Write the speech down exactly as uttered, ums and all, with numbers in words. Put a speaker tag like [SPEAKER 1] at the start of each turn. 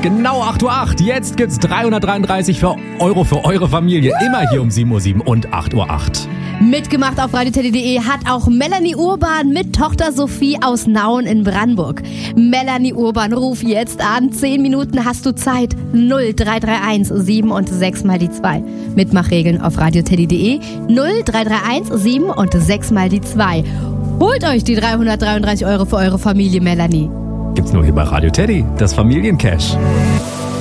[SPEAKER 1] genau acht Uhr acht. Jetzt gibt's dreihundertdreiunddreißig Euro für eure Familie. Immer hier um sieben Uhr sieben und acht Uhr acht.
[SPEAKER 2] Mitgemacht auf radioteddy punkt de hat auch Melanie Urban mit Tochter Sophie aus Nauen in Brandenburg. Melanie Urban, ruf jetzt an. Zehn Minuten hast du Zeit. null drei drei eins sieben und sechs mal die zwei. Mitmachregeln auf radioteddy punkt de. null drei drei eins sieben und sechs mal die zwei. Holt euch die dreihundertdreiunddreißig Euro für eure Familie, Melanie.
[SPEAKER 1] Gibt's nur hier bei Radio Teddy, das Familiencash.